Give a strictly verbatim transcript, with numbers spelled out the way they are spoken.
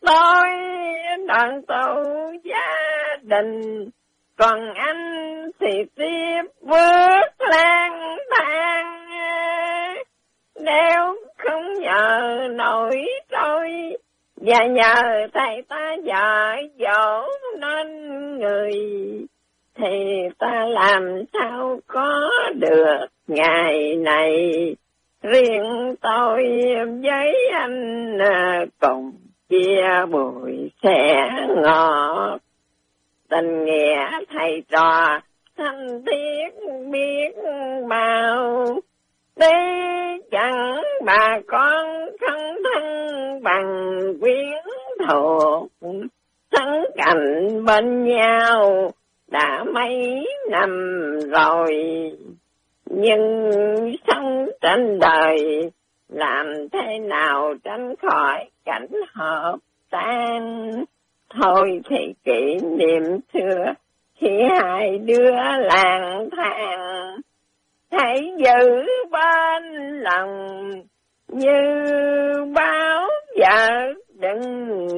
tôi đoàn tụ gia đình, còn anh thì tiếp bước lang thang. Nếu không nhờ nổi tôi và nhờ thầy ta dạy dỗ nên người, thì ta làm sao có được ngày này. Riêng tôi với anh cùng chia bụi sẻ ngọt, tình nghĩa thầy trò thân thiết biết bao. Đây chẳng bà con thân thân bằng quyến thuộc, sống cạnh bên nhau đã mấy năm rồi. Nhưng sống trên đời làm thế nào tránh khỏi cảnh hợp tan. Thôi thì kỷ niệm xưa khi hai đứa lang thang, hãy giữ bên lòng như báo vợ đừng